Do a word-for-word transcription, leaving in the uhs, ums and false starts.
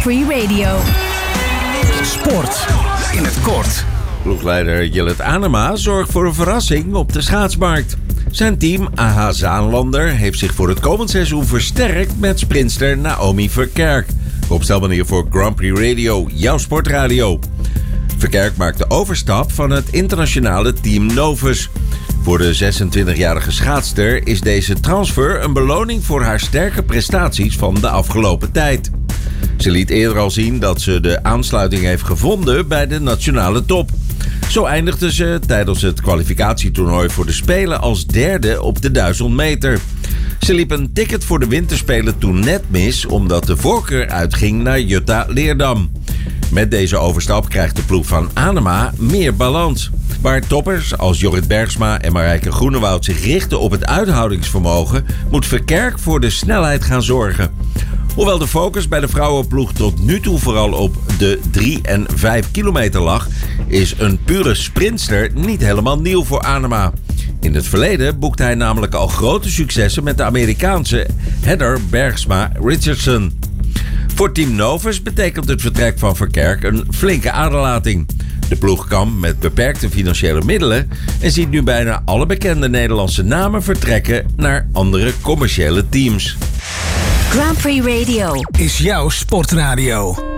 Prix Radio. Sport in het kort. Ploegleider Jillet Anema zorgt voor een verrassing op de schaatsmarkt. Zijn team A H Zaanlander heeft zich voor het komend seizoen versterkt met sprinster Naomi Verkerk. Opstelmanier voor Grand Prix Radio, jouw sportradio. Verkerk maakt de overstap van het internationale team Novus. Voor de zesentwintigjarige schaatster is deze transfer een beloning voor haar sterke prestaties van de afgelopen tijd. Ze liet eerder al zien dat ze de aansluiting heeft gevonden bij de nationale top. Zo eindigde ze tijdens het kwalificatietoernooi voor de Spelen als derde op de duizend meter. Ze liep een ticket voor de winterspelen toen net mis, omdat de voorkeur uitging naar Jutta Leerdam. Met deze overstap krijgt de ploeg van Anema meer balans. Waar toppers als Jorrit Bergsma en Marijke Groenewoud zich richten op het uithoudingsvermogen, moet Verkerk voor de snelheid gaan zorgen. Hoewel de focus bij de vrouwenploeg tot nu toe vooral op de drie en vijf kilometer lag, is een pure sprintster niet helemaal nieuw voor Anema. In het verleden boekte hij namelijk al grote successen met de Amerikaanse Heather Bergsma Richardson. Voor Team Novus betekent het vertrek van Verkerk een flinke aderlating. De ploeg kampt met beperkte financiële middelen en ziet nu bijna alle bekende Nederlandse namen vertrekken naar andere commerciële teams. Grand Prix Radio Is jouw sportradio.